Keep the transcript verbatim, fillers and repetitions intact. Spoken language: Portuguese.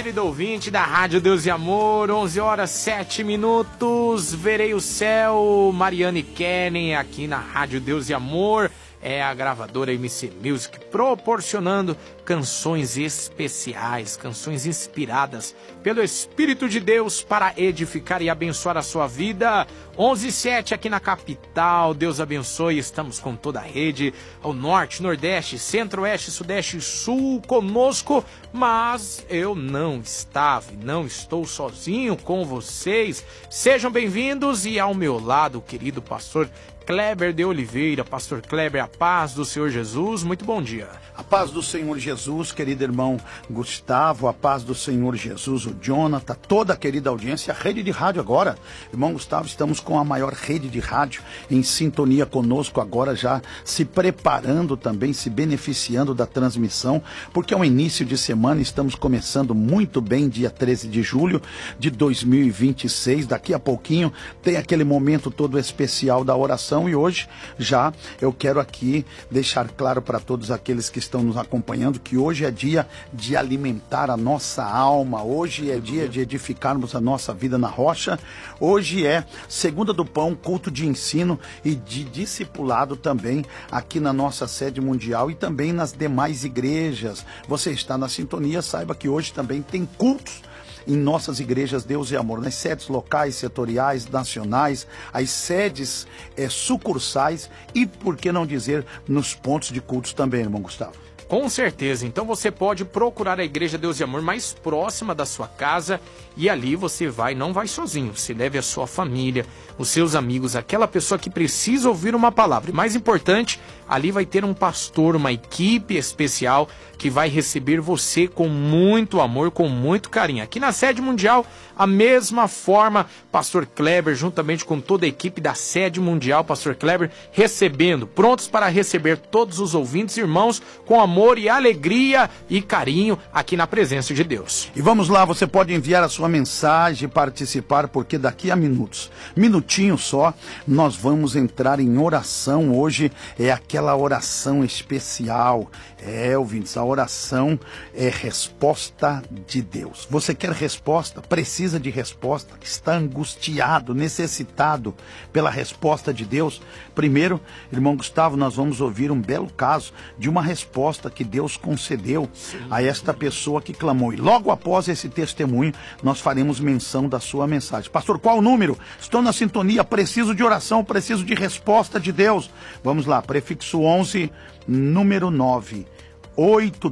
querido ouvinte da Rádio Deus e Amor, onze horas sete minutos, verei o céu, Mariane Kenny aqui na Rádio Deus e Amor, é a gravadora M C Music, proporcionando canções especiais, canções inspiradas pelo Espírito de Deus para edificar e abençoar a sua vida. onze e sete aqui na capital, Deus abençoe, estamos com toda a rede, ao norte, nordeste, centro, oeste, sudeste e sul conosco, mas eu não estava, não estou sozinho com vocês. Sejam bem-vindos e ao meu lado, o querido pastor Kleber de Oliveira. Pastor Kleber, a paz do Senhor Jesus, muito bom dia. A paz do Senhor Jesus, querido irmão Gustavo, a paz do Senhor Jesus, o Jonathan, toda a querida audiência, a rede de rádio agora. Irmão Gustavo, estamos com a maior rede de rádio em sintonia conosco agora, já se preparando também, se beneficiando da transmissão, porque é um início de semana, estamos começando muito bem, dia treze de julho de dois mil e vinte e seis, daqui a pouquinho tem aquele momento todo especial da oração e hoje já eu quero aqui deixar claro para todos aqueles que estão nos acompanhando que hoje é dia de alimentar a nossa alma, hoje é dia de edificarmos a nossa vida na rocha, hoje é segunda do pão, culto de ensino e de discipulado também aqui na nossa sede mundial e também nas demais igrejas. Você está na sintonia, saiba que hoje também tem cultos em nossas igrejas Deus e Amor, nas sedes locais, setoriais, nacionais, as sedes é, sucursais e, por que não dizer, nos pontos de cultos também, irmão Gustavo. Com certeza, então você pode procurar a Igreja Deus e Amor mais próxima da sua casa e ali você vai, não vai sozinho, você leve a sua família, os seus amigos, aquela pessoa que precisa ouvir uma palavra. E mais importante, ali vai ter um pastor, uma equipe especial que vai receber você com muito amor, com muito carinho. Aqui na sede mundial, a mesma forma, pastor Kleber, juntamente com toda a equipe da sede mundial, pastor Kleber, recebendo, prontos para receber todos os ouvintes, irmãos, com amor e alegria e carinho aqui na presença de Deus. E vamos lá, você pode enviar a sua mensagem, participar, porque daqui a minutos, minutinho só, nós vamos entrar em oração. Hoje é aquela oração especial. É, ouvintes, a oração é resposta de Deus. Você quer resposta? Precisa de resposta? Está angustiado, necessitado pela resposta de Deus? Primeiro, irmão Gustavo, nós vamos ouvir um belo caso de uma resposta que Deus concedeu Sim. a esta pessoa que clamou. E logo após esse testemunho, nós faremos menção da sua mensagem. Pastor, qual o número? Estou na sintonia, preciso de oração, preciso de resposta de Deus. Vamos lá, prefixo onze, número nove. oito